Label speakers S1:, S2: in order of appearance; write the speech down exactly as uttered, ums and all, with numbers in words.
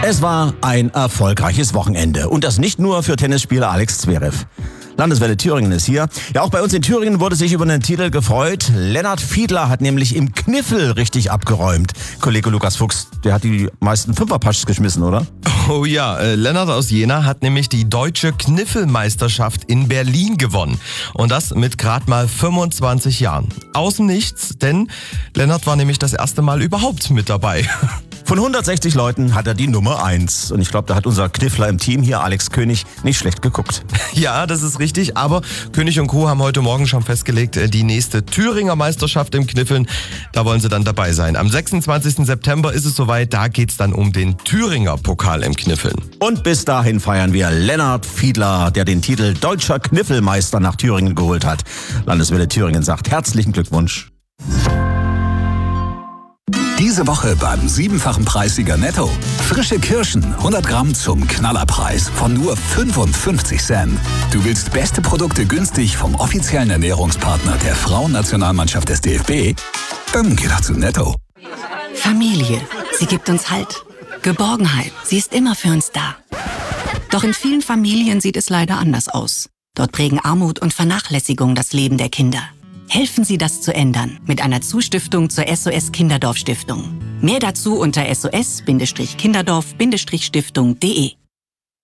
S1: Es war ein erfolgreiches Wochenende. Und das nicht nur für Tennisspieler Alex Zverev. Landeswelle Thüringen ist hier. Ja, auch bei uns in Thüringen wurde sich über den Titel gefreut. Lennart Fiedler hat nämlich im Kniffel richtig abgeräumt. Kollege Lukas Fuchs, der hat die meisten Fünferpaschs geschmissen, oder?
S2: Oh ja, äh, Lennart aus Jena hat nämlich die deutsche Kniffelmeisterschaft in Berlin gewonnen. Und das mit gerade mal fünfundzwanzig Jahren. Aus dem Nichts, denn Lennart war nämlich das erste Mal überhaupt mit dabei.
S1: Von hundertsechzig Leuten hat er die Nummer eins. Und ich glaube, da hat unser Kniffler im Team hier, Alex König, nicht schlecht geguckt.
S2: Ja, das ist richtig, aber König und Co. haben heute Morgen schon festgelegt, die nächste Thüringer Meisterschaft im Kniffeln, da wollen sie dann dabei sein. Am sechsundzwanzigsten September ist es soweit, da geht's dann um den Thüringer Pokal im Kniffeln.
S1: Und bis dahin feiern wir Lennart Fiedler, der den Titel Deutscher Kniffelmeister nach Thüringen geholt hat. Landeswelle Thüringen sagt herzlichen Glückwunsch.
S3: Diese Woche beim siebenfachen Preissieger Netto. Frische Kirschen, hundert Gramm zum Knallerpreis von nur fünfundfünfzig Cent. Du willst beste Produkte günstig vom offiziellen Ernährungspartner der Frauennationalmannschaft des D F B? Dann geh doch zu Netto.
S4: Familie, sie gibt uns Halt. Geborgenheit, sie ist immer für uns da. Doch in vielen Familien sieht es leider anders aus. Dort prägen Armut und Vernachlässigung das Leben der Kinder. Helfen Sie, das zu ändern mit einer Zustiftung zur S O S Kinderdorf Stiftung. Mehr dazu unter s o s Kinderdorf Stiftung punkt de.